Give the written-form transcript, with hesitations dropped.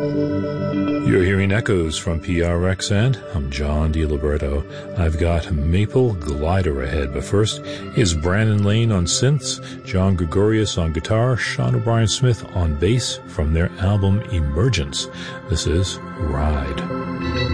You're hearing echoes from PRXN. I'm John DiLiberto. I've got Maple Glider ahead, but first is Brandon Lane on synths, John Gregorius on guitar, Sean O'Brien Smith on bass from their album Emergence. This is Ride.